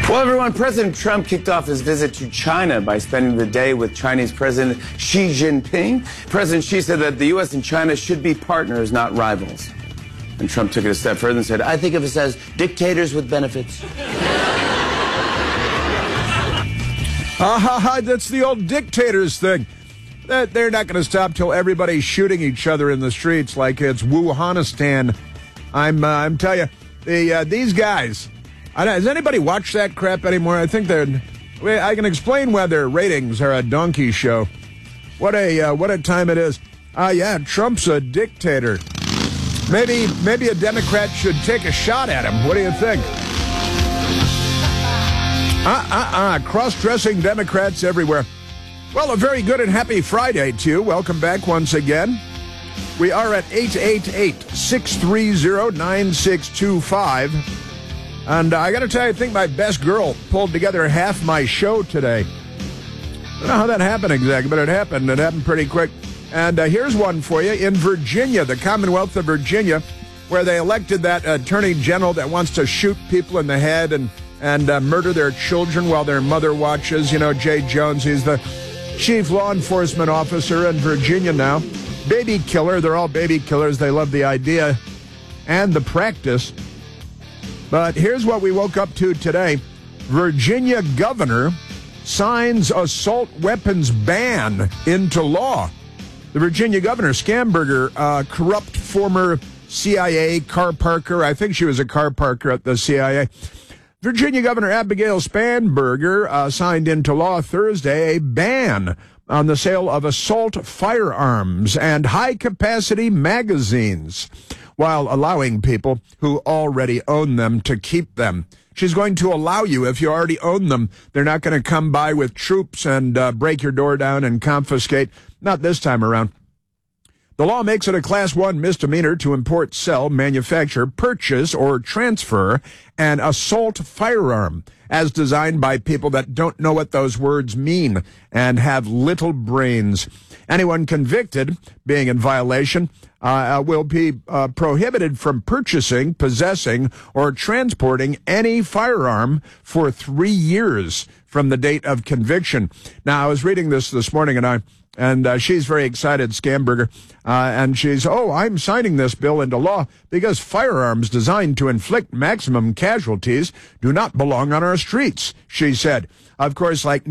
Well, everyone, President Trump kicked off his visit to China by spending the day with Chinese President Xi Jinping. President Xi said that the U.S. and China should be partners, not rivals. And Trump took it a step further and said, I think of us as dictators with benefits. That's the old dictators thing. They're not going to stop till everybody's shooting each other in the streets like it's Wuhanistan. I'm telling you, these guys. Does anybody watch that crap anymore? I think I can explain why their ratings are a donkey show. What a time it is. Yeah, Trump's a dictator. Maybe a Democrat should take a shot at him. What do you think? Cross-dressing Democrats everywhere. Well, a very good and happy Friday to you. Welcome back once again. We are at 888-630-9625. And I got to tell you, I think my best girl pulled together half my show today. I don't know how that happened exactly, but it happened. It happened pretty quick. And here's one for you. In Virginia, the Commonwealth of Virginia, where they elected that attorney general that wants to shoot people in the head and murder their children while their mother watches. You know, Jay Jones, he's the chief law enforcement officer in Virginia now. Baby killer. They're all baby killers. They love the idea and the practice. But here's what we woke up to today. Virginia governor signs assault weapons ban into law. The Virginia governor, Schamberger, corrupt former CIA car parker. I think she was a car parker at the CIA. Virginia Governor Abigail Spanberger signed into law Thursday a ban on the sale of assault firearms and high-capacity magazines, while allowing people who already own them to keep them. She's going to allow you, if you already own them, they're not going to come by with troops and break your door down and confiscate. Not this time around. The law makes it a Class 1 misdemeanor to import, sell, manufacture, purchase, or transfer an assault firearm as designed by people that don't know what those words mean and have little brains. Anyone convicted, being in violation, will be prohibited from purchasing, possessing, or transporting any firearm for 3 years from the date of conviction. Now, I was reading this morning, and she's very excited, Schamberger, and she's, I'm signing this bill into law because firearms designed to inflict maximum casualties do not belong on our streets, she said. Of course, like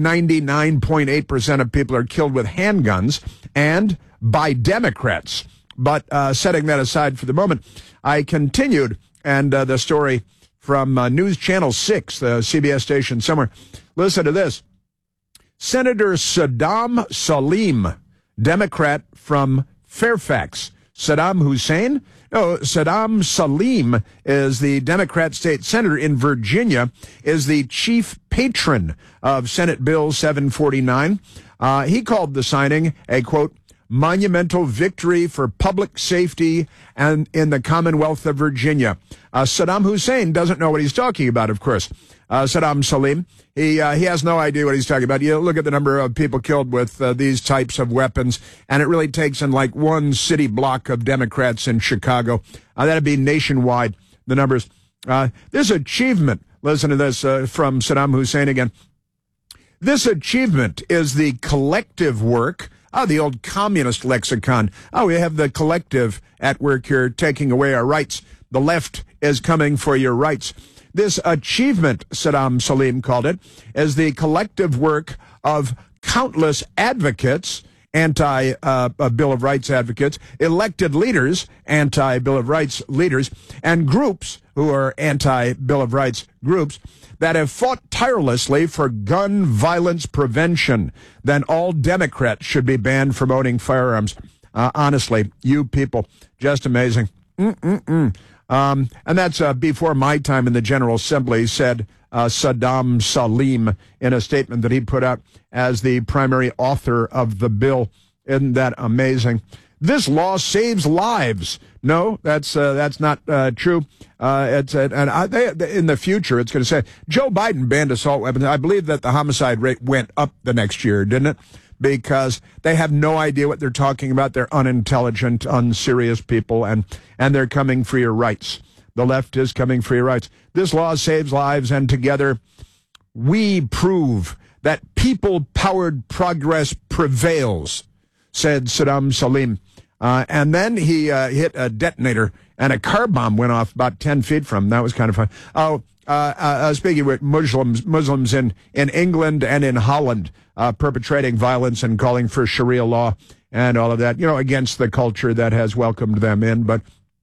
99.8% of people are killed with handguns and by Democrats. But setting that aside for the moment, I continued, and the story from News Channel 6, the CBS station somewhere. Listen to this. Senator Saddam Salim, Democrat from Fairfax. Saddam Hussein? No, Saddam Salim is the Democrat state senator in Virginia, is the chief patron of Senate Bill 749. He called the signing a, quote, monumental victory for public safety and in the Commonwealth of Virginia. Saddam Hussein doesn't know what he's talking about, of course. Saddam Salim, he has no idea what he's talking about. You look at the number of people killed with these types of weapons, and it really takes in like one city block of Democrats in Chicago. That'd be nationwide, the numbers. This achievement, listen to this from Saddam Hussein again. This achievement is the collective work. The old communist lexicon. We have the collective at work here taking away our rights. The left is coming for your rights. This achievement, Saddam Salim called it, is the collective work of countless advocates, anti-Bill of Rights advocates, elected leaders, anti-Bill of Rights leaders, and groups who are anti-Bill of Rights groups that have fought tirelessly for gun violence prevention. Then all Democrats should be banned from owning firearms. Honestly, you people, just amazing. And that's before my time in the General Assembly, said Saddam Salim in a statement that he put out as the primary author of the bill. Isn't that amazing? This law saves lives. No, that's not true. In the future, it's going to say Joe Biden banned assault weapons. I believe that the homicide rate went up the next year, didn't it? Because they have no idea what they're talking about. They're unintelligent, unserious people, and they're coming for your rights. The left is coming for your rights. This law saves lives, and together we prove that people-powered progress prevails, said Saddam Salim. And then he hit a detonator, and a car bomb went off about 10 feet from him. That was kind of fun. Speaking with Muslims in England and in Holland perpetrating violence and calling for Sharia law and all of that, against the culture that has welcomed them in. But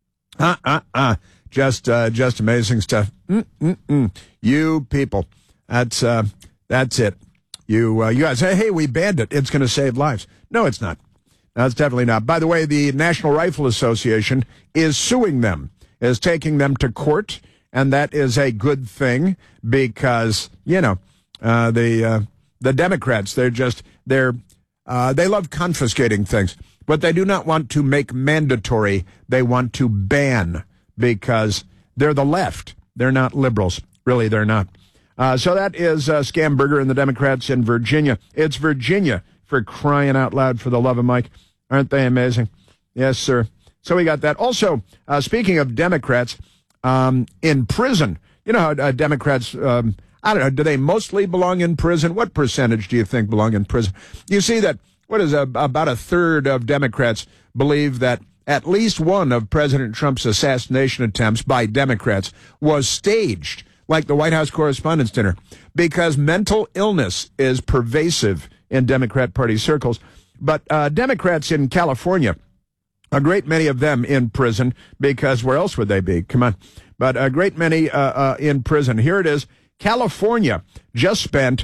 just amazing stuff. You people, that's it. You guys say, hey, we banned it. It's going to save lives. No, it's not. That's definitely not. By the way, the National Rifle Association is suing them, is taking them to court, and that is a good thing because, the Democrats, they love confiscating things, but they do not want to make mandatory. They want to ban because they're the left. They're not liberals. Really, they're not. So that is Scamberger and the Democrats in Virginia. It's Virginia, for crying out loud, for the love of Mike. Aren't they amazing? Yes, sir. So we got that. Also, speaking of Democrats, in prison, how Democrats, I don't know, do they mostly belong in prison? What percentage do you think belong in prison? You see that, about a third of Democrats believe that at least one of President Trump's assassination attempts by Democrats was staged, like the White House Correspondents' Dinner, because mental illness is pervasive in Democrat Party circles. But Democrats in California, a great many of them in prison, because where else would they be? Come on. But a great many in prison. Here it is. California just spent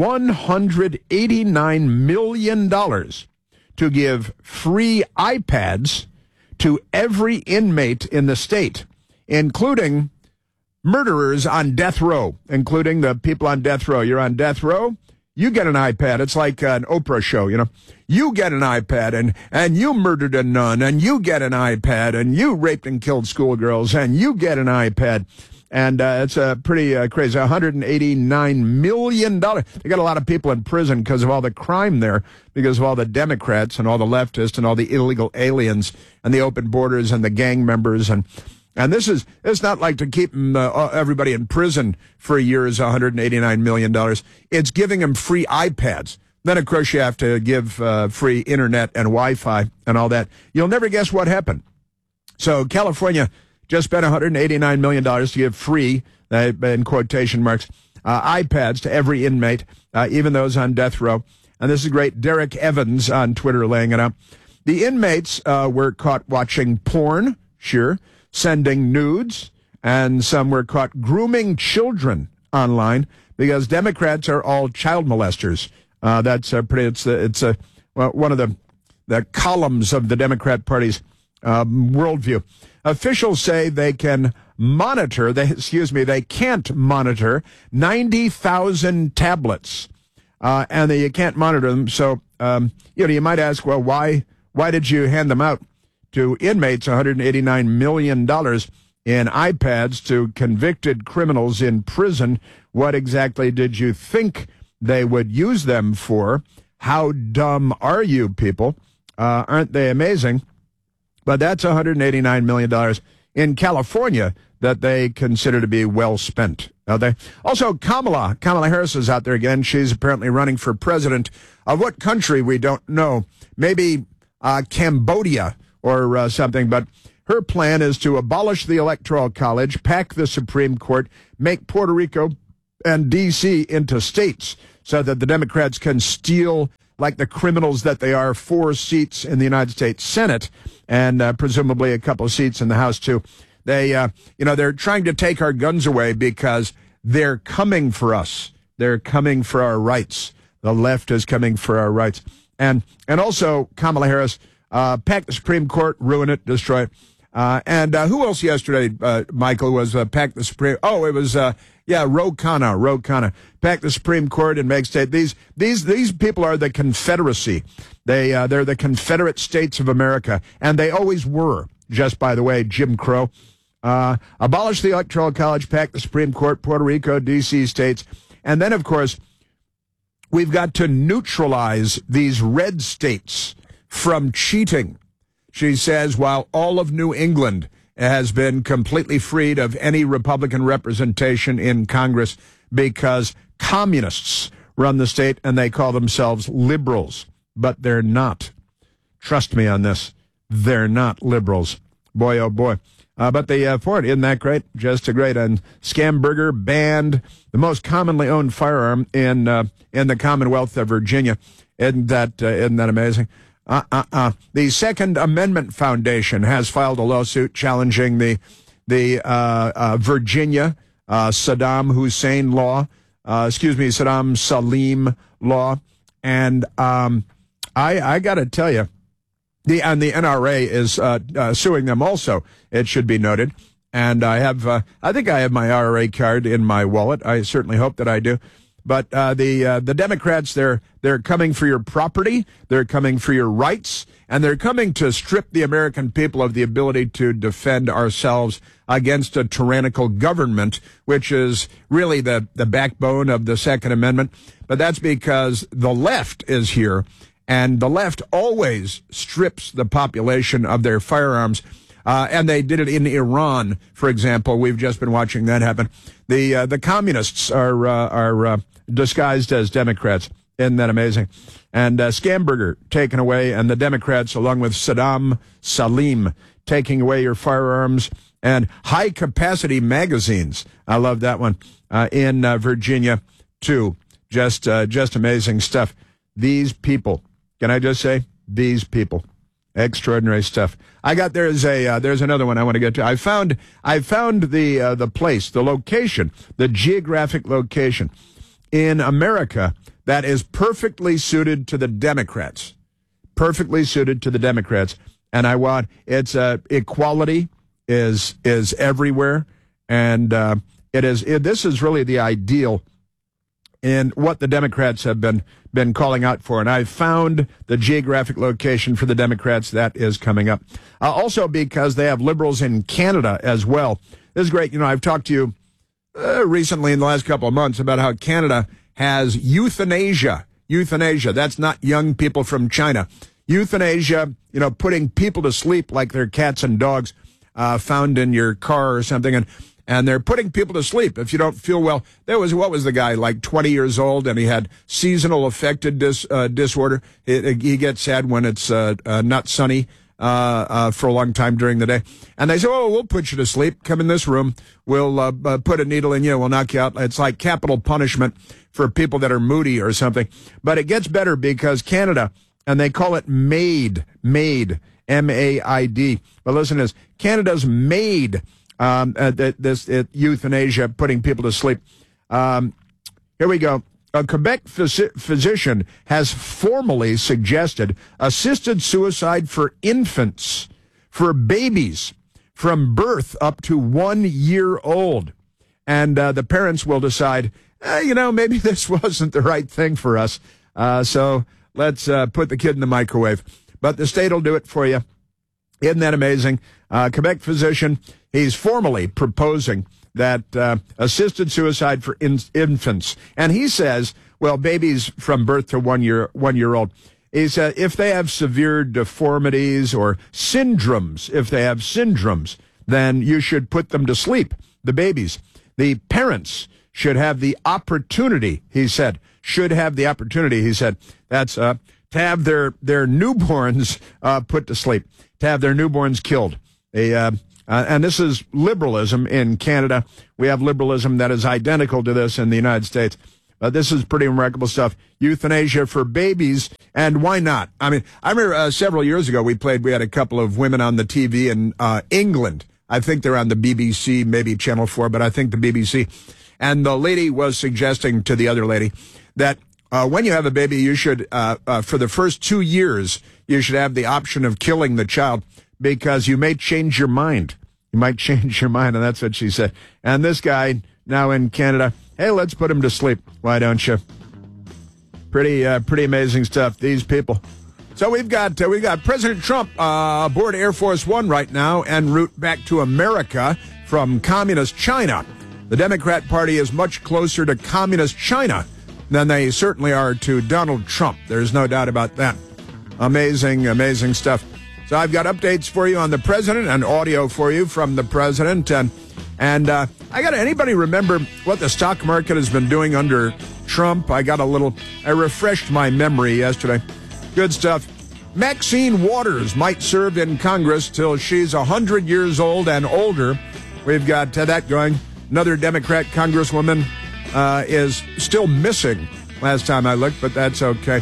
$189 million to give free iPads to every inmate in the state, including murderers on death row, including the people on death row. You're on death row, you get an iPad. It's like an Oprah show, You get an iPad, and you murdered a nun, and you get an iPad, and you raped and killed schoolgirls, and you get an iPad. And it's pretty crazy. $189 million. They got a lot of people in prison because of all the crime there, because of all the Democrats and all the leftists and all the illegal aliens and the open borders and the gang members. And it's not like to keep everybody in prison for a year is $189 million. It's giving them free iPads. Then, of course, you have to give free internet and Wi-Fi and all that. You'll never guess what happened. So California just spent $189 million to give free, in quotation marks, iPads to every inmate, even those on death row. And this is great. Derek Evans on Twitter laying it out. The inmates were caught watching porn, sure, sending nudes, and some were caught grooming children online because Democrats are all child molesters. That's it's one of the columns of the Democrat Party's worldview. Officials say they can't monitor 90,000 tablets, and you can't monitor them. So, you might ask, well, why did you hand them out to inmates, $189 million in iPads to convicted criminals in prison? What exactly did you think they would use them for? How dumb are you people? Aren't they amazing? But that's $189 million in California that they consider to be well spent. Also, Kamala Harris is out there again. She's apparently running for president of what country we don't know. Maybe Cambodia or something. But her plan is to abolish the Electoral College, pack the Supreme Court, make Puerto Rico and D.C. into states so that the Democrats can steal, like the criminals that they are, 4 seats in the United States Senate and presumably a couple of seats in the House, too. They're trying to take our guns away because they're coming for us. They're coming for our rights. The left is coming for our rights. And also, Kamala Harris, pack the Supreme Court, ruin it, destroy it. And who else yesterday, Michael, was pack the Supreme? Oh, it was Ro Khanna. Pack the Supreme Court and make state. These people are the Confederacy. They're the Confederate States of America, and they always were. Just by the way, Jim Crow. Abolish the Electoral College, pack the Supreme Court, Puerto Rico, D.C. states, and then of course we've got to neutralize these red states from cheating. She says while all of New England has been completely freed of any Republican representation in Congress because communists run the state and they call themselves liberals, but they're not. Trust me on this. They're not liberals. Boy, oh boy. But they for it. Isn't that great? Just a great. And Scamberger banned the most commonly owned firearm in the Commonwealth of Virginia. Isn't that amazing? The Second Amendment Foundation has filed a lawsuit challenging the Virginia Saddam Hussein law. Saddam Salim law. And I got to tell you, the NRA is suing them also, it should be noted. And I think I have my IRA card in my wallet. I certainly hope that I do. But the Democrats, they're coming for your property, they're coming for your rights, and they're coming to strip the American people of the ability to defend ourselves against a tyrannical government, which is really the backbone of the Second Amendment. But that's because the left is here, and the left always strips the population of their firearms. And they did it in Iran, for example. We've just been watching that happen. The communists are disguised as Democrats. Isn't that amazing? And Scamberger taken away, and the Democrats, along with Saddam Salim, taking away your firearms, and high-capacity magazines. I love that one. In Virginia, too. Just amazing stuff. These people, can I just say, these people. Extraordinary stuff. There's another one I want to get to. I found the place, the location, the geographic location in America that is perfectly suited to the Democrats. Perfectly suited to the Democrats. And equality is everywhere, and this is really the ideal in what the Democrats have been calling out for. And I found the geographic location for the Democrats that is coming up. Also because they have liberals in Canada as well. This is great. I've talked to you recently in the last couple of months about how Canada has euthanasia. Euthanasia. That's not young people from China. Euthanasia, putting people to sleep like they're cats and dogs found in your car or something. And they're putting people to sleep if you don't feel well. What was the guy, like 20 years old, and he had seasonal affective disorder. He gets sad when it's not sunny for a long time during the day. And they say, we'll put you to sleep. Come in this room. We'll put a needle in you. We'll knock you out. It's like capital punishment for people that are moody or something. But it gets better because Canada, and they call it MAID, M-A-I-D. But listen to this. Canada's MAID euthanasia, putting people to sleep. Here we go. A Quebec physician has formally suggested assisted suicide for infants, for babies from birth up to 1 year old. And the parents will decide, maybe this wasn't the right thing for us. So let's put the kid in the microwave. But the state will do it for you. Isn't that amazing? Quebec physician, he's formally proposing that assisted suicide for infants. And he says, babies from birth to 1 year old. He said if they have severe deformities or syndromes, then you should put them to sleep, the babies. The parents should have the opportunity, he said, that's to have their newborns put to sleep, to have their newborns killed. And this is liberalism in Canada. We have liberalism that is identical to this in the United States. This is pretty remarkable stuff. Euthanasia for babies, and why not? I mean, I remember several years ago we had a couple of women on the TV in England. I think they're on the BBC, maybe Channel 4, but I think the BBC. And the lady was suggesting to the other lady that when you have a baby, you should, for the first 2 years, you should have the option of killing the child because you may change your mind. You might change your mind, and that's what she said. And this guy now in Canada, hey, let's put him to sleep. Why don't you? Pretty amazing stuff. These people. So we've got President Trump aboard Air Force One right now en route back to America from communist China. The Democrat Party is much closer to communist China than they certainly are to Donald Trump. There's no doubt about that. Amazing stuff. So I've got updates for you on the president and audio for you from the president. And And anybody remember what the stock market has been doing under Trump? I refreshed my memory yesterday. Good stuff. Maxine Waters might serve in Congress till she's 100 years old and older. We've got that going. Another Democrat congresswoman is still missing last time I looked, but that's okay.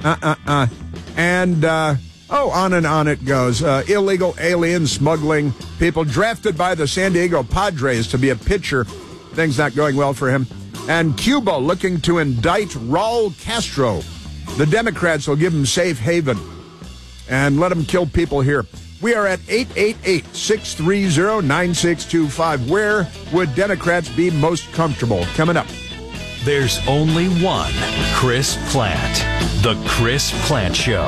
And, on and on it goes. Illegal alien smuggling, people drafted by the San Diego Padres to be a pitcher. Things not going well for him. And Cuba looking to indict Raul Castro. The Democrats will give him safe haven and let him kill people here. We are at 888-630-9625. Where would Democrats be most comfortable? Coming up. There's only one Chris Plante. The Chris Plante Show.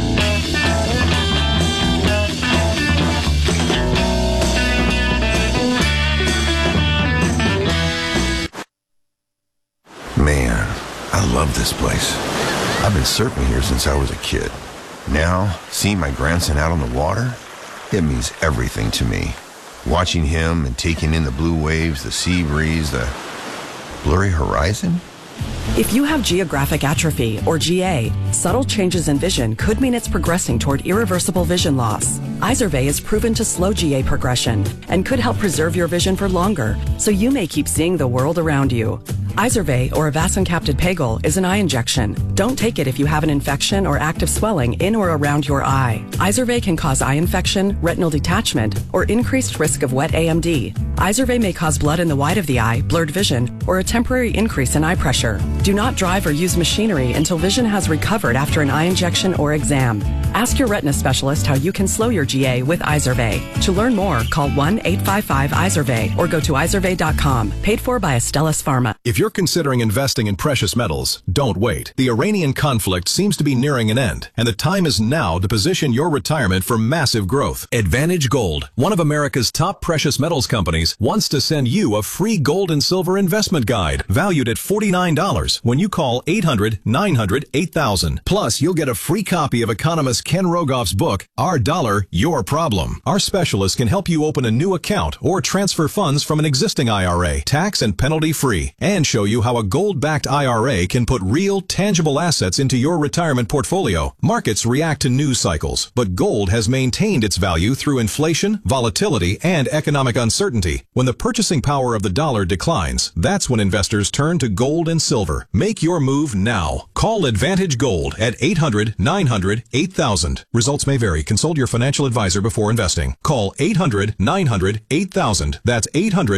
Man, I love this place. I've been surfing here since I was a kid. Now, seeing my grandson out on the water, it means everything to me. Watching him and taking in the blue waves, the sea breeze, the blurry horizon. If you have geographic atrophy, or GA, subtle changes in vision could mean it's progressing toward irreversible vision loss. Izervay is proven to slow GA progression and could help preserve your vision for longer, so you may keep seeing the world around you. Izervay, or avacincaptad pegol, is an eye injection. Don't take it if you have an infection or active swelling in or around your eye. Izervay can cause eye infection, retinal detachment, or increased risk of wet AMD. Izervay may cause blood in the white of the eye, blurred vision, or a temporary increase in eye pressure. Do not drive or use machinery until vision has recovered after an eye injection or exam. Ask your retina specialist how you can slow your GA with Izervay. To learn more, call 1-855-IZERVAY or go to izervay.com. Paid for by Astellas Pharma. If you're considering investing in precious metals, don't wait. The Iranian conflict seems to be nearing an end, and the time is now to position your retirement for massive growth. Advantage Gold, one of America's top precious metals companies, wants to send you a free gold and silver investment guide valued at $49 when you call 800-900-8000. Plus, you'll get a free copy of economist Ken Rogoff's book, Our Dollar, Your Problem. Our specialists can help you open a new account or transfer funds from an existing IRA, tax and penalty free, and show you how a gold-backed IRA can put real, tangible assets into your retirement portfolio. Markets react to news cycles, but gold has maintained its value through inflation, volatility, and economic uncertainty. When the purchasing power of the dollar declines, that's when investors turn to gold and silver. Make your move now. Call Advantage Gold at 800-900-8000. Results may vary. Consult your financial advisor before investing. Call 800-900-8000. That's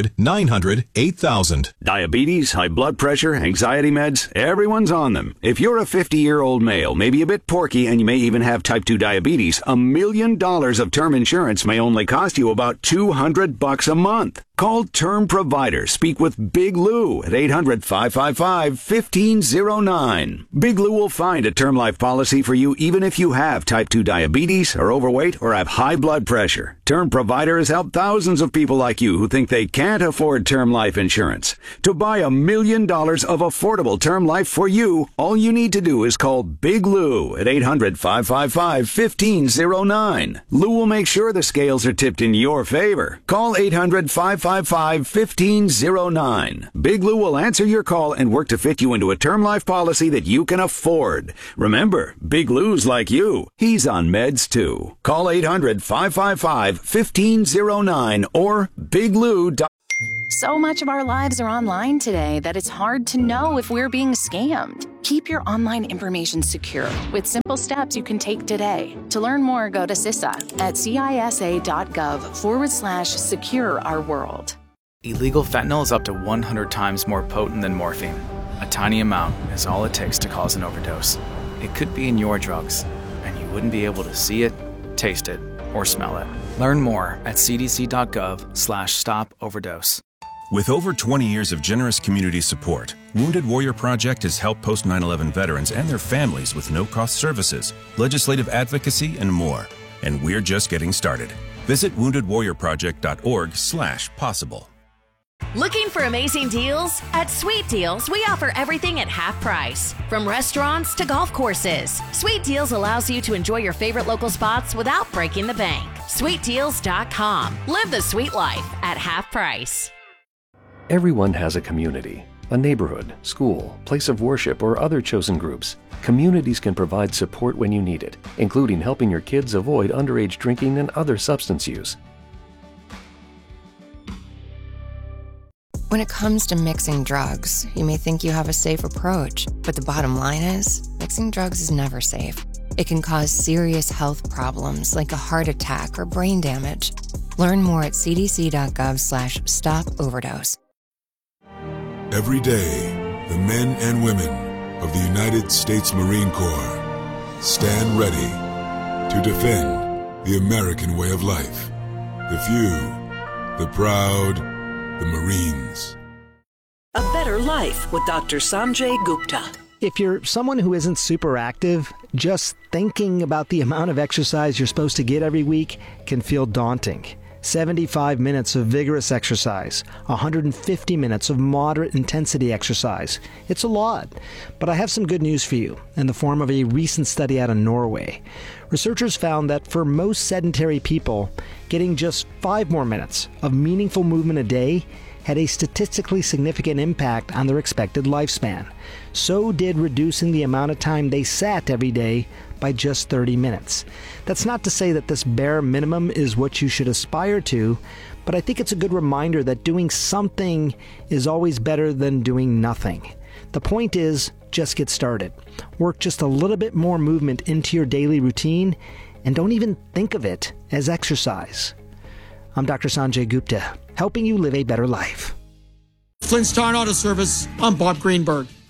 800-900-8000. Diabetes, high blood pressure, anxiety meds, everyone's on them. If you're a 50-year-old male, maybe a bit porky, and you may even have type 2 diabetes, $1 million of term insurance may only cost you about $200 a month. Call Term Provider. Speak with Big Lou at 800-555-1509. Big Lou will find a term life policy for you even if you have type 2 diabetes, are overweight, or have high blood pressure. Term Provider has helped thousands of people like you who think they can't afford term life insurance. To buy $1 million of affordable term life for you, all you need to do is call Big Lou at 800-555-1509. Lou will make sure the scales are tipped in your favor. Call 800-555-1509. Big Lou will answer your call and work to fit you into a term life policy that you can afford. Remember, Big Lou's like you. He's on meds too. Call 800-555-1509 or biglou.com. So much of our lives are online today that it's hard to know if we're being scammed. Keep your online information secure with simple steps you can take today. To learn more, go to CISA at cisa.gov/secure our world. Illegal fentanyl is up to 100 times more potent than morphine. A tiny amount is all it takes to cause an overdose. It could be in your drugs, and you wouldn't be able to see it, taste it, or smell it. Learn more at cdc.gov/stop-overdose. With over 20 years of generous community support, Wounded Warrior Project has helped post-9/11 veterans and their families with no-cost services, legislative advocacy, and more. And we're just getting started. Visit woundedwarriorproject.org/possible. Looking for amazing deals? At Sweet Deals, we offer everything at half price. From restaurants to golf courses, Sweet Deals allows you to enjoy your favorite local spots without breaking the bank. SweetDeals.com. Live the sweet life at half price. Everyone has a community, a neighborhood, school, place of worship, or other chosen groups. Communities can provide support when you need it, including helping your kids avoid underage drinking and other substance use. When it comes to mixing drugs, you may think you have a safe approach, but the bottom line is, mixing drugs is never safe. It can cause serious health problems like a heart attack or brain damage. Learn more at cdc.gov/stop-overdose. Every day, the men and women of the United States Marine Corps stand ready to defend the American way of life. The few, the proud, the Marines. A Better Life with Dr. Sanjay Gupta. If you're someone who isn't super active, just thinking about the amount of exercise you're supposed to get every week can feel daunting. 75 minutes of vigorous exercise, 150 minutes of moderate intensity exercise. It's a lot, but I have some good news for you in the form of a recent study out of Norway. Researchers found that for most sedentary people, getting just 5 more minutes of meaningful movement a day had a statistically significant impact on their expected lifespan. So did reducing the amount of time they sat every day by just 30 minutes. That's not to say that this bare minimum is what you should aspire to, but I think it's a good reminder that doing something is always better than doing nothing. The point is, just get started. Work just a little bit more movement into your daily routine, and don't even think of it as exercise. I'm Dr. Sanjay Gupta, helping you live a better life. Flint Star Auto Service, I'm Bob Greenberg.